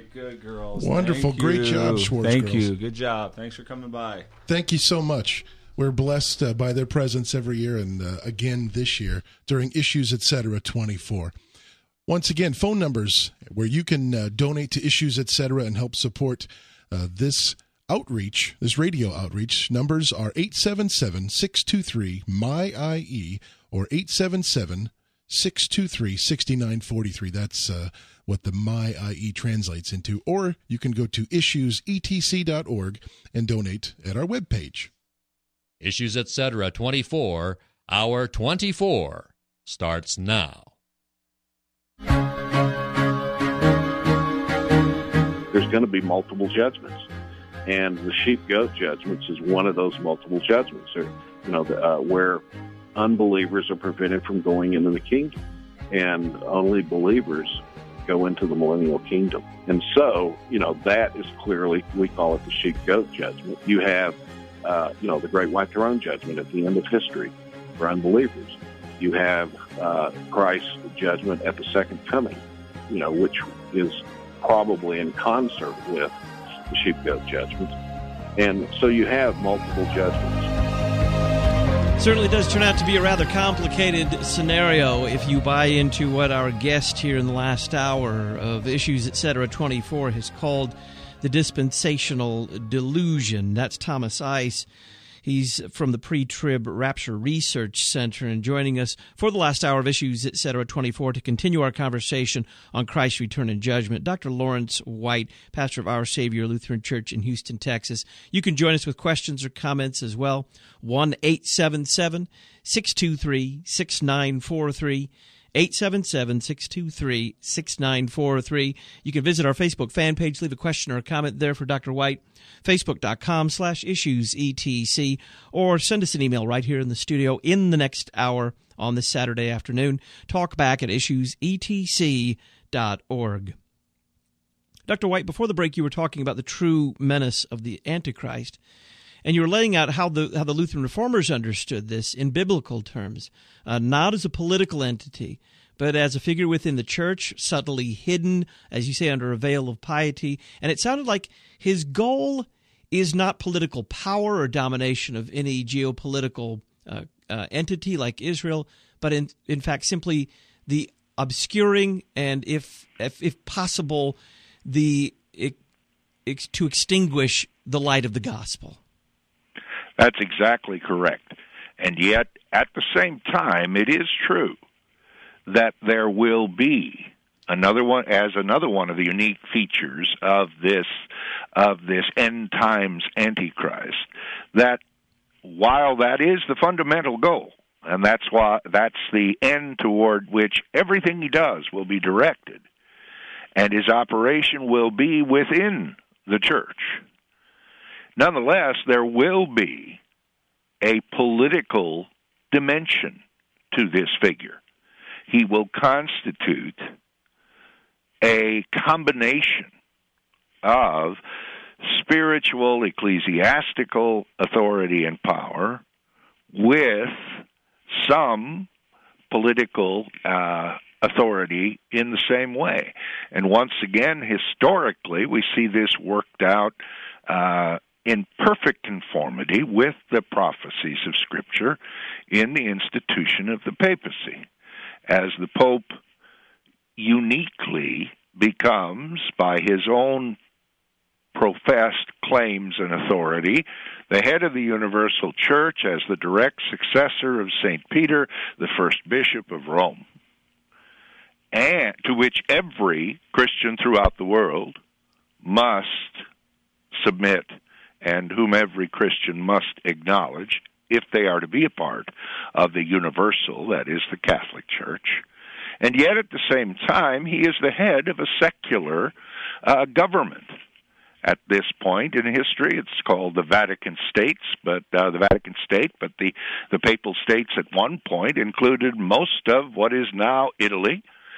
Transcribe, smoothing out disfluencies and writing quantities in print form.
good, girls. Wonderful. Great job, Schwartz Thank girls. you. Good job. Thanks for coming by. Thank you so much. We're blessed by their presence every year, and again this year during Issues Etc. 24. Once again, phone numbers where you can donate to Issues Etc. and help support this outreach, this radio outreach. Numbers are 877-623-MY-IE or 877-623-6943. That's what the MY-IE translates into. Or you can go to issuesetc.org and donate at our webpage. Issues Etc. 24, Hour 24, starts now. There's going to be multiple judgments, and the sheep-goat judgments is one of those multiple judgments, where unbelievers are prevented from going into the kingdom, and only believers go into the millennial kingdom. And so, that is clearly, we call it the sheep-goat judgment. You have the great white throne judgment at the end of history for unbelievers. You have Christ's judgment at the second coming, which is probably in concert with the sheep-goat judgment. And so you have multiple judgments. Certainly does turn out to be a rather complicated scenario if you buy into what our guest here in the last hour of Issues Etc. 24 has called the dispensational delusion. That's Thomas Ice. He's from the Pre-Trib Rapture Research Center and joining us for the last hour of Issues Etc. 24 to continue our conversation on Christ's return and judgment. Dr. Lawrence White, pastor of Our Savior Lutheran Church in Houston, Texas. You can join us with questions or comments as well. 1-877-623-6943. 877-623-6943. You can visit our Facebook fan page, leave a question or a comment there for Dr. White, facebook.com/issuesetc, or send us an email right here in the studio in the next hour on this Saturday afternoon. Talk back at issuesetc.org. Dr. White, before the break, you were talking about the true menace of the Antichrist, and you were laying out how the Lutheran Reformers understood this in biblical terms, not as a political entity, but as a figure within the church, subtly hidden, as you say, under a veil of piety. And it sounded like his goal is not political power or domination of any geopolitical entity like Israel, but in fact simply the obscuring and, if possible, to extinguish the light of the gospel. That's exactly correct. And yet, at the same time, it is true that there will be another one of the unique features of this end times Antichrist, that while that is the fundamental goal, and that's the end toward which everything he does will be directed, and his operation will be within the church, nonetheless, there will be a political dimension to this figure. He will constitute a combination of spiritual, ecclesiastical authority and power with some political authority in the same way. And once again, historically, we see this worked out in perfect conformity with the prophecies of Scripture in the institution of the papacy, as the Pope uniquely becomes, by his own professed claims and authority, the head of the universal church as the direct successor of St. Peter, the first bishop of Rome, and to which every Christian throughout the world must submit, and whom every Christian must acknowledge if they are to be a part of the universal, that is, the Catholic Church. And yet, at the same time, he is the head of a secular government. At this point in history, it's called the Vatican States, but the Papal States at one point included most of what is now Italy,